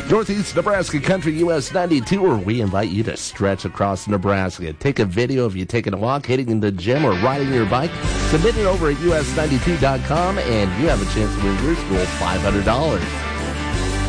Northeast Nebraska Country US 92, where we invite you to stretch across Nebraska. Take a video of you taking a walk, hitting in the gym, or riding your bike. Submit it over at us92.com, and you have a chance to win your school $500.